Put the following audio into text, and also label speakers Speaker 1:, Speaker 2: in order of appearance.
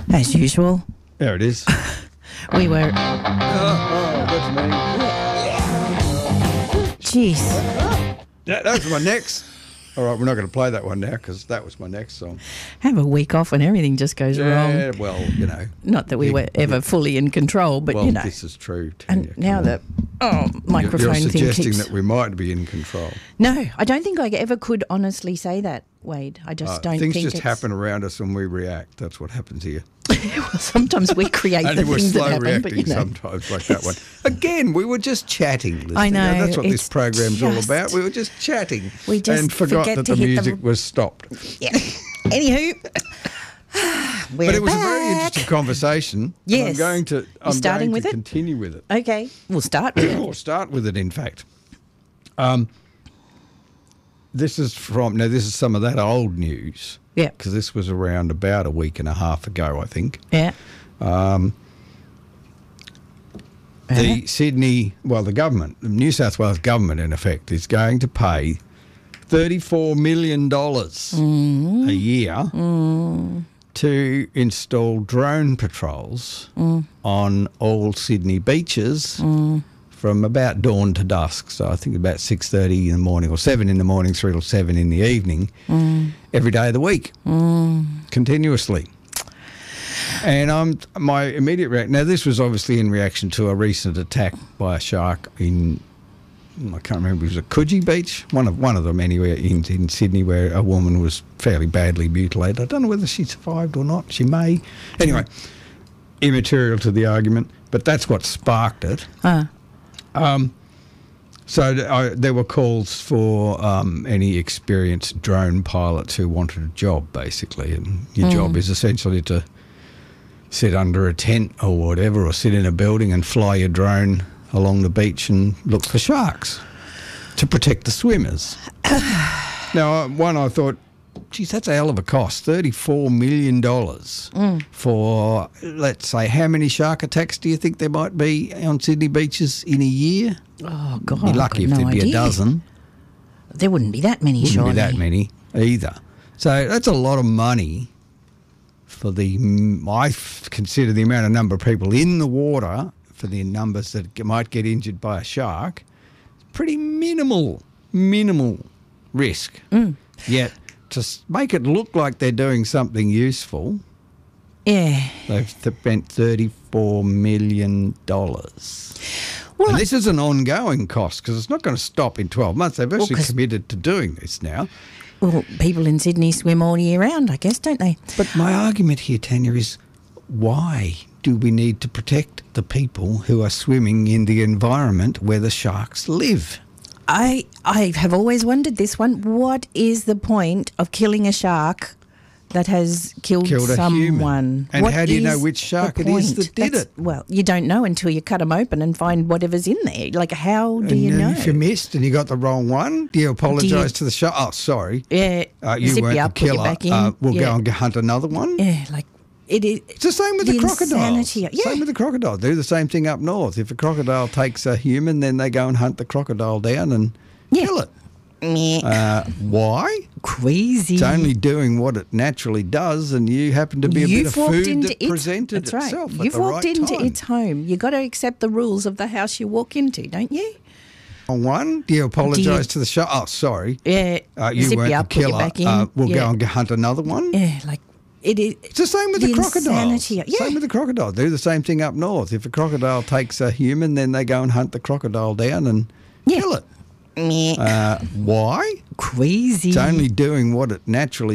Speaker 1: As usual,
Speaker 2: There it is.
Speaker 1: we were...
Speaker 2: That's me.
Speaker 1: Jeez.
Speaker 2: That's my next. All right, we're not going to play that one now because that was my next song.
Speaker 1: Have a week off when everything just goes
Speaker 2: Yeah,
Speaker 1: wrong.
Speaker 2: well, you know.
Speaker 1: Not that we were ever fully in control, but
Speaker 2: Well,
Speaker 1: you know.
Speaker 2: this is true, Tanya.
Speaker 1: And now the microphone
Speaker 2: You're
Speaker 1: thing
Speaker 2: suggesting
Speaker 1: keeps...
Speaker 2: that we might be in control.
Speaker 1: No, I don't think I ever could honestly say that, Wade. I just don't
Speaker 2: things
Speaker 1: think
Speaker 2: just
Speaker 1: it's...
Speaker 2: happen around us and we react. That's what happens here.
Speaker 1: Well, sometimes we create
Speaker 2: And
Speaker 1: the
Speaker 2: we're
Speaker 1: things that
Speaker 2: slow
Speaker 1: happen,
Speaker 2: reacting
Speaker 1: but you know.
Speaker 2: sometimes, like that one. Again, we were just chatting. Listening.
Speaker 1: I know,
Speaker 2: That's what this
Speaker 1: it's
Speaker 2: program's all
Speaker 1: just-
Speaker 2: about. We were just chatting.
Speaker 1: We just
Speaker 2: and forgot
Speaker 1: forget
Speaker 2: that
Speaker 1: to
Speaker 2: the
Speaker 1: hit the-
Speaker 2: music was stopped.
Speaker 1: Yeah. Anywho, we're
Speaker 2: But it was
Speaker 1: back.
Speaker 2: a very interesting conversation. and
Speaker 1: Yes.
Speaker 2: I'm going to
Speaker 1: starting with it?
Speaker 2: continue with it.
Speaker 1: Okay, we'll start with it.
Speaker 2: Or start with it, in fact. This is some of that old news.
Speaker 1: Yeah.
Speaker 2: Because this was around about a week and a half ago, I think.
Speaker 1: Yeah.
Speaker 2: The the government, the New South Wales government, in effect, is going to pay $34 million a year to install drone patrols on all Sydney beaches from about dawn to dusk. So I think about 6:30 in the morning or 7 in the morning through till 7 in the evening every day of the week, continuously. And my immediate reaction... Now, this was obviously in reaction to a recent attack by a shark in... I can't remember, it was a Coogee Beach, one of them anywhere in Sydney, where a woman was fairly badly mutilated. I don't know whether she survived or not. She may. Anyway, immaterial to the argument, but that's what sparked it. So there were calls for any experienced drone pilots who wanted a job, basically, and your job is essentially to sit under a tent or whatever, or sit in a building and fly your drone along the beach and look for sharks to protect the swimmers. Now, I thought, geez, that's a hell of a cost, $34 million for, let's say, how many shark attacks do you think there might be on Sydney beaches in a year?
Speaker 1: Oh, God,
Speaker 2: Be lucky if
Speaker 1: I've got
Speaker 2: there'd
Speaker 1: no
Speaker 2: be
Speaker 1: idea.
Speaker 2: a dozen.
Speaker 1: There wouldn't be that many,
Speaker 2: Wouldn't
Speaker 1: surely.
Speaker 2: be that many either. So that's a lot of money for I consider the number of people in the water for the numbers that might get injured by a shark. Pretty minimal risk. Yet to make it look like they're doing something useful,
Speaker 1: Yeah.
Speaker 2: they've spent $34 million.
Speaker 1: Well,
Speaker 2: And this is an ongoing cost because it's not going to stop in 12 months. They've actually
Speaker 1: 'cause-
Speaker 2: committed to doing this now.
Speaker 1: well, people in Sydney swim all year round, I guess, don't they?
Speaker 2: But my argument here, Tanya, is why do we need to protect the people who are swimming in the environment where the sharks live?
Speaker 1: I have always wondered this one. What is the point of killing a shark that has killed
Speaker 2: A
Speaker 1: someone?
Speaker 2: human. And
Speaker 1: What
Speaker 2: how do you know
Speaker 1: is
Speaker 2: which shark
Speaker 1: the
Speaker 2: it is
Speaker 1: point?
Speaker 2: that did
Speaker 1: That's-
Speaker 2: it?
Speaker 1: Well, you don't know until you cut them open and find whatever's in there. Like, how do you
Speaker 2: And
Speaker 1: know?
Speaker 2: if you missed and you got the wrong one, do you apologise to the shark? Oh, sorry.
Speaker 1: Yeah,
Speaker 2: You
Speaker 1: zip
Speaker 2: weren't
Speaker 1: you
Speaker 2: the
Speaker 1: up, put you
Speaker 2: killer.
Speaker 1: back in.
Speaker 2: We'll
Speaker 1: Yeah.
Speaker 2: go and hunt another one.
Speaker 1: Yeah, like it is.
Speaker 2: It's the same with the crocodiles.
Speaker 1: insanity. Yeah.
Speaker 2: Same with the crocodile. Do the same thing up north. If a crocodile takes a human, then they go and hunt the crocodile down and kill it.
Speaker 1: Meh.
Speaker 2: Why?
Speaker 1: Crazy.
Speaker 2: It's only doing what it naturally does, and you happen to be a bit of food that presented
Speaker 1: That's right.
Speaker 2: itself at
Speaker 1: You've
Speaker 2: the
Speaker 1: walked
Speaker 2: right
Speaker 1: into
Speaker 2: time.
Speaker 1: its home. You got to accept the rules of the house you walk into, don't you?
Speaker 2: On one, do you apologise to the shark? Oh, sorry.
Speaker 1: Yeah.
Speaker 2: You
Speaker 1: zip
Speaker 2: weren't
Speaker 1: you up,
Speaker 2: the
Speaker 1: put you
Speaker 2: killer.
Speaker 1: back in.
Speaker 2: We'll
Speaker 1: Yeah.
Speaker 2: go and hunt another one.
Speaker 1: Yeah, like it is.
Speaker 2: It's the same with the crocodile.
Speaker 1: insanity. Yeah.
Speaker 2: Same with the crocodile. Do the same thing up north. If a crocodile takes a human, then they go and hunt the crocodile down and kill it.
Speaker 1: Meh.
Speaker 2: Why?
Speaker 1: Crazy.
Speaker 2: It's only doing what it naturally